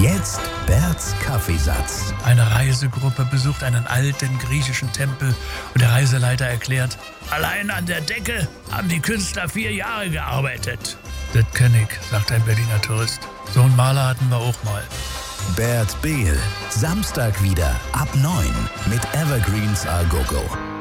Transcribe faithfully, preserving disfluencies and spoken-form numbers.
Jetzt Berts Kaffeesatz. Eine Reisegruppe besucht einen alten griechischen Tempel und der Reiseleiter erklärt: Allein an der Decke haben die Künstler vier Jahre gearbeitet. Das kenn ich, sagt ein Berliner Tourist. So einen Maler hatten wir auch mal. Bert Behl, Samstag wieder ab neun mit Evergreens A Go Go.